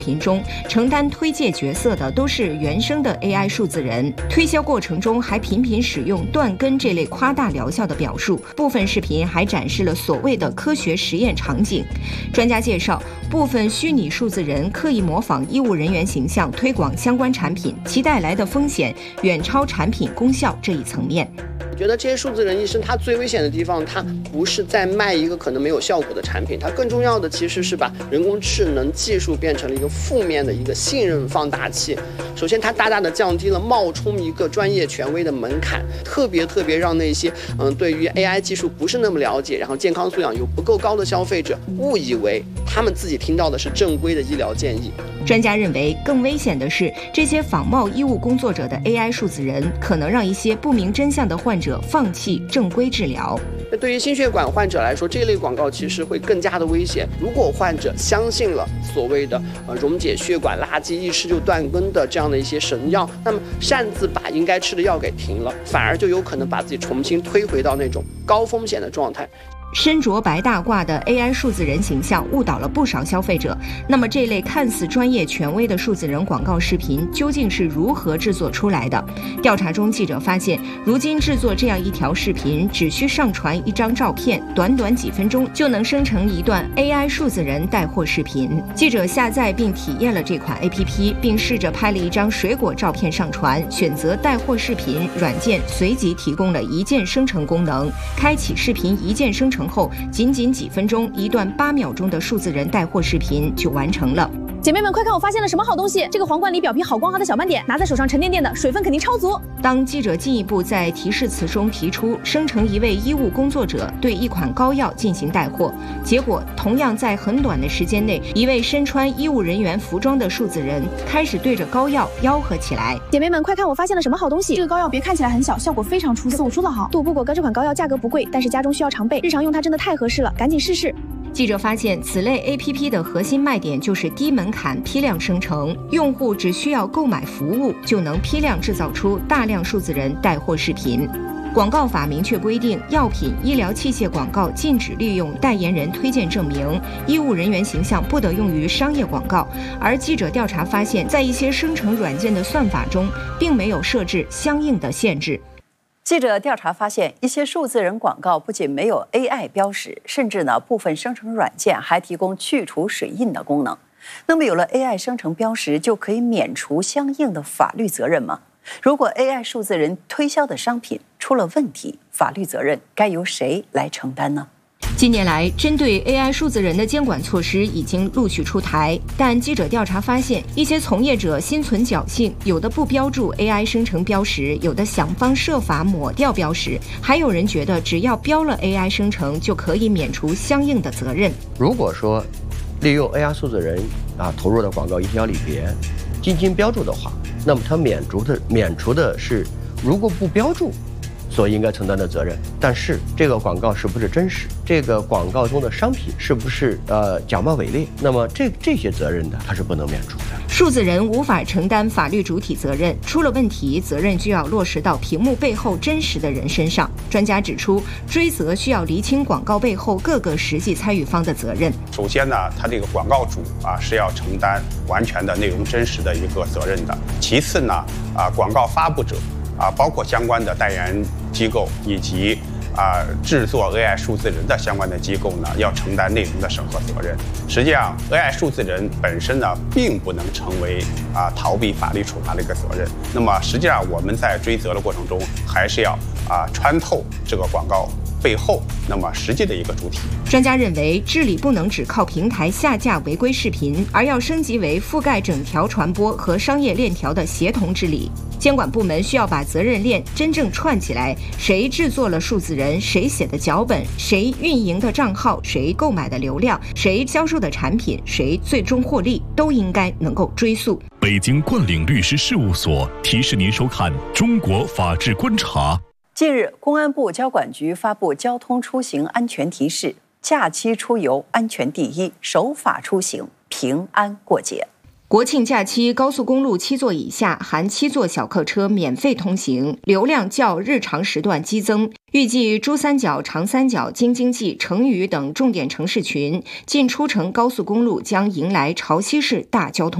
频中承担推介角色的都是原生的 AI 数字人，推销过程中还频频使用断根这类夸大疗效的表述，部分视频还展示了所谓的科学实验场景。专家介绍，部分虚拟数字人刻意模仿医务人员形象推广相关产品，其带来的风险远超产品功效这一层面。 我觉得这些数字人医生他最危险的地方，他不是在卖一个可能没有效果的产品，他更重要的其实是把人工智能技术变成了一个负面的一个信任放大器。首先，它大大的降低了冒充一个专业权威的门槛，特别让那些对于 AI 技术不是那么了解，然后健康素养又不够高的消费者误以为他们自己听到的是正规的医疗建议。 专家认为，更危险的是，这些仿冒医务工作者的 AI 数字人可能让一些不明真相的患者放弃正规治疗。 那对于心血管患者来说，这类广告其实会更加的危险。如果患者相信了所谓的溶解血管垃圾、一吃就断根的这样的一些神药，那么擅自把应该吃的药给停了，反而就有可能把自己重新推回到那种高风险的状态。 身着白大褂的 AI 数字人形象误导了不少消费者。那么这类看似专业权威的数字人广告视频究竟是如何制作出来的？调查中，记者发现，如今制作这样一条视频只需上传一张照片，短几分钟就能生成一段 AI 数字人带货视频。记者下载并体验了这款 APP， 并试着拍了一张水果照片上传，选择带货视频，软件随即提供了一键生成功能，开启视频一键生成后，仅几分钟，一段8秒钟的数字人带货视频就完成了。 姐妹们，快看我发现了什么好东西！这个皇冠里表皮好光滑的小斑点，拿在手上沉甸甸的，水分肯定超足。 当记者进一步在提示词中提出生成一位医务工作者对一款膏药进行带货，结果同样在很短的时间内，一位身穿医务人员服装的数字人开始对着膏药吆喝起来。 姐妹们，快看我发现了什么好东西！这个膏药别看起来很小，效果非常出色，我说的好。杜布果哥这款膏药价格不贵，但是家中需要常备，日常用它真的太合适了，赶紧试试。 记者发现，此类 APP 的核心卖点就是低门槛批量生成，用户只需要购买服务，就能批量制造出大量数字人带货视频。广告法明确规定，药品、医疗器械广告禁止利用代言人推荐证明，医务人员形象不得用于商业广告。而记者调查发现，在一些生成软件的算法中，并没有设置相应的限制。 记者调查发现，一些数字人广告不仅没有 AI 标识，甚至部分生成软件还提供去除水印的功能。那么有了 AI 生成标识，就可以免除相应的法律责任吗？如果 AI 数字人推销的商品出了问题，法律责任该由谁来承担呢？ 近年来，针对 AI 数字人的监管措施已经陆续出台，但记者调查发现，一些从业者心存侥幸，有的不标注 AI 生成标识，有的想方设法抹掉标识，还有人觉得只要标了 AI 生成就可以免除相应的责任。 如果说利用 AI 数字人投入的广告营销里边进行标注的话，那么它免除的是如果不标注所应该承担的责任。但是这个广告是不是真实，这个广告中的商品是不是假冒伪劣，那么这些责任呢，它是不能免除的。 数字人无法承担法律主体责任，出了问题，责任就要落实到屏幕背后真实的人身上。专家指出，追责需要厘清广告背后各个实际参与方的责任。 首先呢，他这个广告主是要承担完全的内容真实的一个责任的。其次呢，广告发布者包括相关的代言机构以及制作 AI 数字人的相关的机构呢，要承担内容的审核责任。实际上 ，AI 数字人本身呢，并不能成为逃避法律处罚的一个责任。那么，实际上我们在追责的过程中，还是要穿透这个广告背后那么实际的一个主体。 专家认为，治理不能只靠平台下架违规视频，而要升级为覆盖整条传播和商业链条的协同治理。监管部门需要把责任链真正串起来，谁制作了数字人，谁写的脚本，谁运营的账号，谁购买的流量，谁销售的产品，谁最终获利，都应该能够追溯。 北京冠岭律师事务所提示您收看《中国法治观察》。 近日，公安部交管局发布交通出行安全提示：假期出游安全第一，守法出行，平安过节。 国庆假期，高速公路7座以下含7座小客车免费通行，流量较日常时段激增， 预计珠三角、长三角、京津冀、成渝等重点城市群进出城高速公路将迎来潮汐式大交通